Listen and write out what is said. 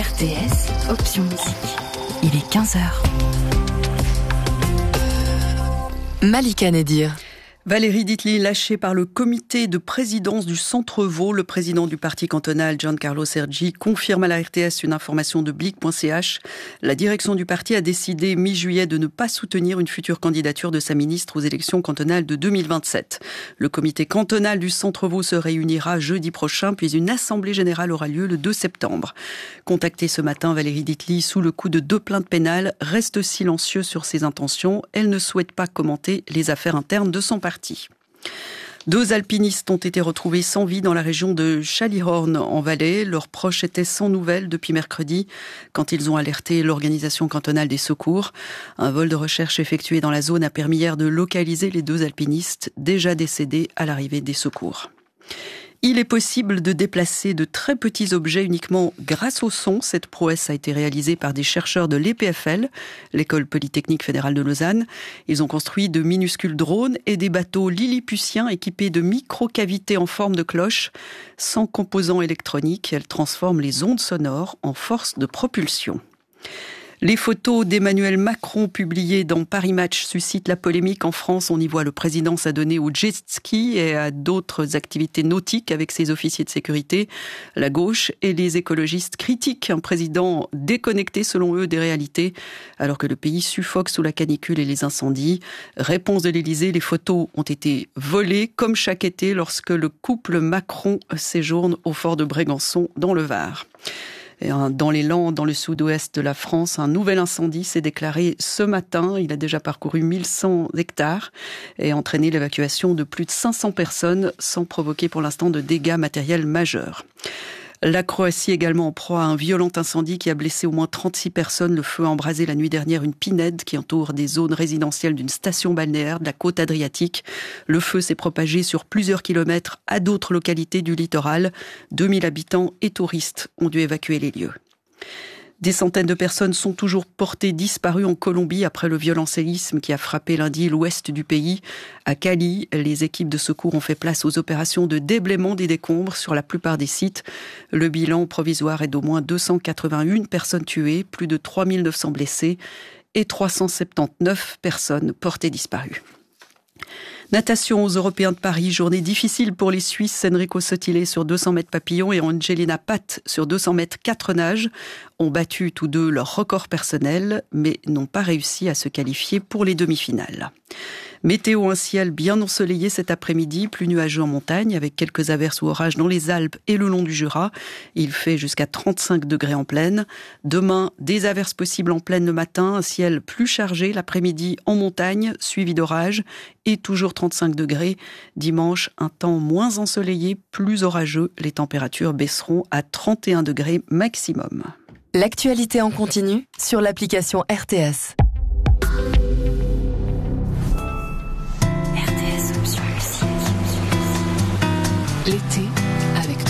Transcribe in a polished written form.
RTS, option musique. Il est 15h. Malika Nedir. Valérie Ditli, lâchée par le comité de présidence du Centre-Vaud, le président du parti cantonal, Giancarlo Sergi, confirme à la RTS une information de Blick.ch. La direction du parti a décidé mi-juillet de ne pas soutenir une future candidature de sa ministre aux élections cantonales de 2027. Le comité cantonal du Centre-Vaud se réunira jeudi prochain, puis une assemblée générale aura lieu le 2 septembre. Contactée ce matin, Valérie Ditli, sous le coup de 2 plaintes pénales, reste silencieuse sur ses intentions. Elle ne souhaite pas commenter les affaires internes de son parti. 2 alpinistes ont été retrouvés sans vie dans la région de Chaliorn en Valais. Leurs proches étaient sans nouvelles depuis mercredi quand ils ont alerté l'organisation cantonale des secours. Un vol de recherche effectué dans la zone a permis hier de localiser les 2 alpinistes déjà décédés à l'arrivée des secours. Il est possible de déplacer de très petits objets uniquement grâce au son. Cette prouesse a été réalisée par des chercheurs de l'EPFL, l'École Polytechnique Fédérale de Lausanne. Ils ont construit de minuscules drones et des bateaux lilliputiens équipés de micro-cavités en forme de cloche. Sans composants électroniques, elles transforment les ondes sonores en force de propulsion. Les photos d'Emmanuel Macron publiées dans Paris Match suscitent la polémique. En France, on y voit le président s'adonner au jet ski et à d'autres activités nautiques avec ses officiers de sécurité. La gauche et les écologistes critiquent un président déconnecté, selon eux, des réalités, alors que le pays suffoque sous la canicule et les incendies. Réponse de l'Élysée, les photos ont été volées, comme chaque été, lorsque le couple Macron séjourne au fort de Brégançon, dans le Var. Dans les Landes, dans le sud-ouest de la France, un nouvel incendie s'est déclaré ce matin. Il a déjà parcouru 1100 hectares et entraîné l'évacuation de plus de 500 personnes sans provoquer pour l'instant de dégâts matériels majeurs. La Croatie également en proie à un violent incendie qui a blessé au moins 36 personnes. Le feu a embrasé la nuit dernière une pinède qui entoure des zones résidentielles d'une station balnéaire de la côte adriatique. Le feu s'est propagé sur plusieurs kilomètres à d'autres localités du littoral. 2000 habitants et touristes ont dû évacuer les lieux. Des centaines de personnes sont toujours portées disparues en Colombie après le violent séisme qui a frappé lundi l'ouest du pays. À Cali, les équipes de secours ont fait place aux opérations de déblaiement des décombres sur la plupart des sites. Le bilan provisoire est d'au moins 281 personnes tuées, plus de 3900 blessés et 379 personnes portées disparues. Natation aux Européens de Paris, journée difficile pour les Suisses. Enrico Sotile sur 200 mètres papillon et Angelina Patt sur 200 mètres 4 nages ont battu tous deux leur record personnel, mais n'ont pas réussi à se qualifier pour les demi-finales. Météo, un ciel bien ensoleillé cet après-midi, plus nuageux en montagne, avec quelques averses ou orages dans les Alpes et le long du Jura. Il fait jusqu'à 35 degrés en plaine. Demain, des averses possibles en plaine le matin, un ciel plus chargé l'après-midi en montagne, suivi d'orages, et toujours 35 degrés. Dimanche, un temps moins ensoleillé, plus orageux. Les températures baisseront à 31 degrés maximum. L'actualité en continu sur l'application RTS.